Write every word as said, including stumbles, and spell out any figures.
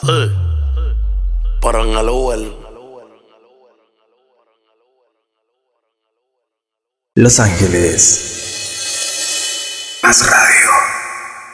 Eh, Pero en el Uber. Los Ángeles. Más radio.